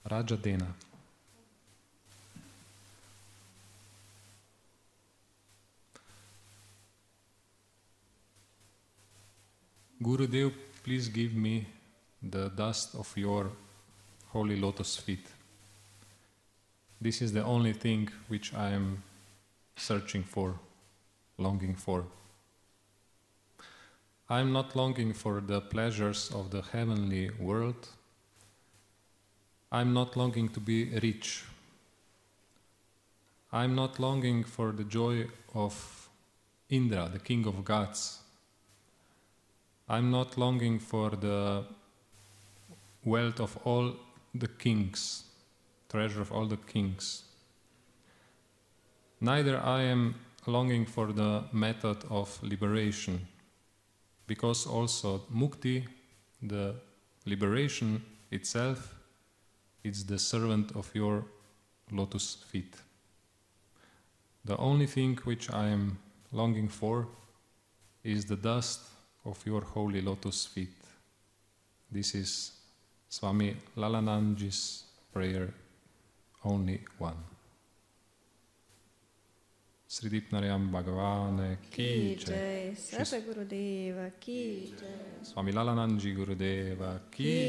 Rajadena. Gurudev, please give me the dust of your holy lotus feet. This is the only thing which I am searching for, longing for. I am not longing for the pleasures of the heavenly world. I am not longing to be rich. I am not longing for the joy of Indra, the king of gods. I am not longing for the wealth of all the kings, treasure of all the kings. Neither I am longing for the method of liberation, because also mukti, the liberation itself, is the servant of your lotus feet. The only thing which I am longing for is the dust of your holy lotus feet. This is Swami Lalananji's prayer, only one. Sridipnarayam Bhagavane ki jai. Sata Gurudeva ki jai. Swami Lalananji Gurudeva ki